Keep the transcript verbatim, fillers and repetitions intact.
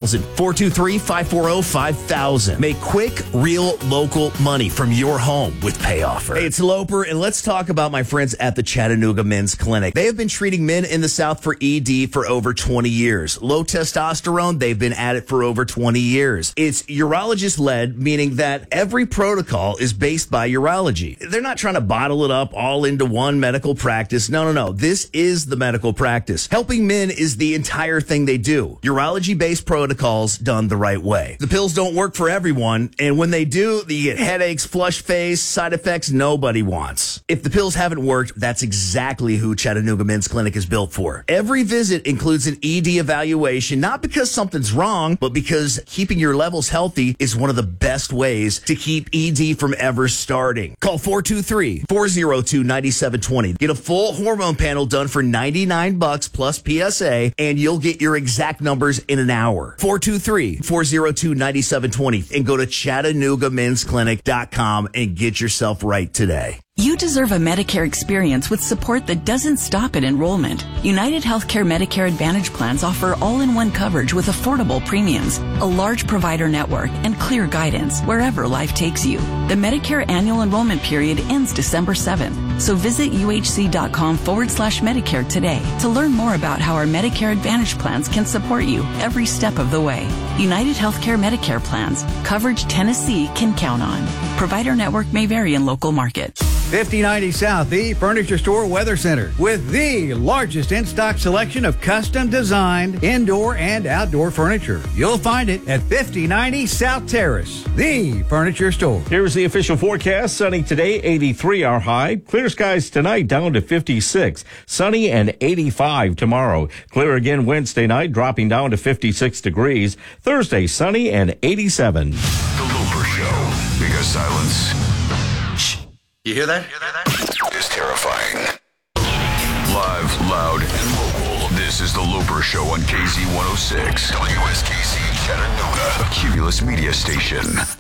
thousand. four two three, five four zero, five thousand. Make quick, real, local money from your home with Pay Offer. Hey, it's Loper, and let's talk about my friends at the Chattanooga Men's Clinic. They have been treating men in the South for E D for over twenty years. Low testosterone, they've been at it for over twenty years. It's urologist-led, meaning that every protocol is based by urology. They're not trying to bottle it up all into one medical practice. No, no, no. This is the medical practice. Helping men is the entire thing they do. Urology-based protocols done the right way. The pills don't work for everyone, and when they do, you get headaches, flush face, side effects nobody wants. If the pills haven't worked, that's exactly who Chattanooga Men's Clinic is built for. Every visit includes an E D evaluation, not because something's wrong, but because keeping your levels healthy is one of the best ways to keep E D from ever starting. Call four two three, four zero two, nine seven two zero. Get a full hormone panel done for ninety-nine bucks plus P S A, and you'll get your exact numbers in an hour. four two three, four zero two, nine seven two zero, and go to Chattanooga Men's Clinic dot com and get yourself right today. You deserve a Medicare experience with support that doesn't stop at enrollment. United Healthcare Medicare Advantage plans offer all-in-one coverage with affordable premiums, a large provider network, and clear guidance wherever life takes you. The Medicare annual enrollment period ends December seventh, so visit uhc.com forward slash Medicare today to learn more about how our Medicare Advantage plans can support you every step of the way. United Healthcare Medicare plans, coverage Tennessee can count on. Provider network may vary in local markets. fifty ninety South, the Furniture Store Weather Center, with the largest in-stock selection of custom designed indoor and outdoor furniture. You'll find it at fifty ninety South Terrace, the Furniture Store. Here's the official forecast. Sunny today, eighty-three our high. Clear skies tonight, down to fifty-six. Sunny and eighty-five tomorrow. Clear again Wednesday night, dropping down to fifty-six degrees. Thursday, sunny and eighty-seven. The Loper Show, because silence... You hear that? It's terrifying. Live, loud, and local. This is The Loper Show on K Z one oh six. W S K C Chattanooga, a Cumulus media station.